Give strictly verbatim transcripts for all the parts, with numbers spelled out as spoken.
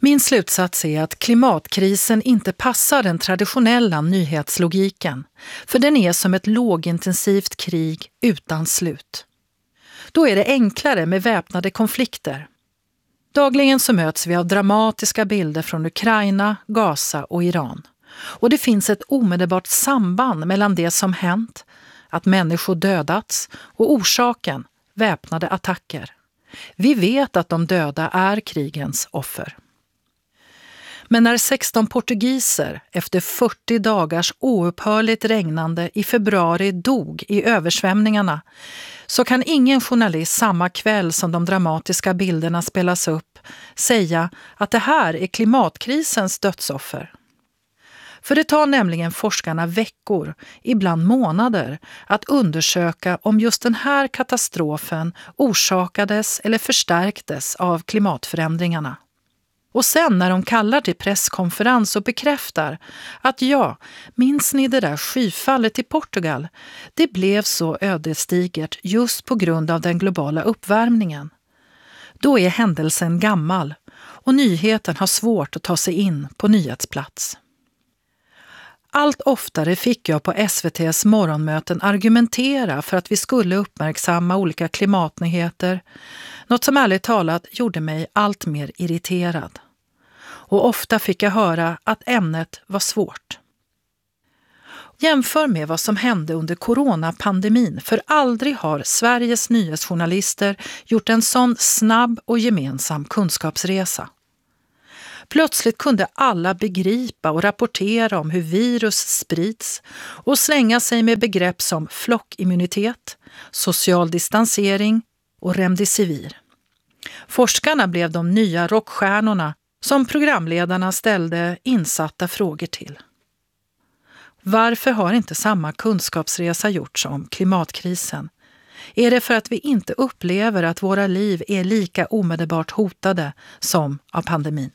Min slutsats är att klimatkrisen inte passar den traditionella nyhetslogiken, för den är som ett lågintensivt krig utan slut. Då är det enklare med väpnade konflikter. Dagligen så möts vi av dramatiska bilder från Ukraina, Gaza och Iran. Och det finns ett omedelbart samband mellan det som hänt, att människor dödats, och orsaken, väpnade attacker. Vi vet att de döda är krigens offer. Men när sexton portugiser efter fyrtio dagars oupphörligt regnande i februari dog i översvämningarna, så kan ingen journalist samma kväll som de dramatiska bilderna spelas upp säga att det här är klimatkrisens dödsoffer. För det tar nämligen forskarna veckor, ibland månader, att undersöka om just den här katastrofen orsakades eller förstärktes av klimatförändringarna. Och sen när de kallar till presskonferens och bekräftar att ja, minns ni det där skyfallet i Portugal? Det blev så ödesdigert just på grund av den globala uppvärmningen. Då är händelsen gammal och nyheten har svårt att ta sig in på nyhetsplats. Allt oftare fick jag på S V T:s morgonmöten argumentera för att vi skulle uppmärksamma olika klimatnyheter, något som ärligt talat gjorde mig allt mer irriterad. Och ofta fick jag höra att ämnet var svårt. Jämför med vad som hände under coronapandemin, för aldrig har Sveriges nyhetsjournalister gjort en sån snabb och gemensam kunskapsresa. Plötsligt kunde alla begripa och rapportera om hur virus sprids och slänga sig med begrepp som flockimmunitet, social distansering och remdesivir. Forskarna blev de nya rockstjärnorna som programledarna ställde insatta frågor till. Varför har inte samma kunskapsresa gjorts om klimatkrisen? Är det för att vi inte upplever att våra liv är lika omedelbart hotade som av pandemin?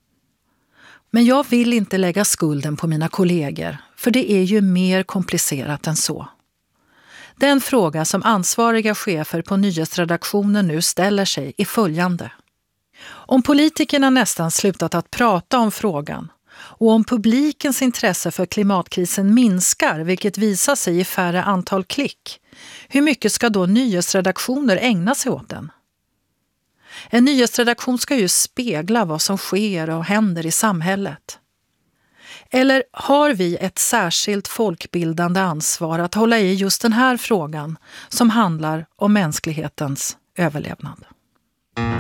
Men jag vill inte lägga skulden på mina kollegor, för det är ju mer komplicerat än så. Den fråga som ansvariga chefer på nyhetsredaktionen nu ställer sig är följande. Om politikerna nästan slutat att prata om frågan och om publikens intresse för klimatkrisen minskar, vilket visar sig i färre antal klick, hur mycket ska då nyhetsredaktioner ägna sig åt den? En nyhetsredaktion ska ju spegla vad som sker och händer i samhället. Eller har vi ett särskilt folkbildande ansvar att hålla i just den här frågan som handlar om mänsklighetens överlevnad?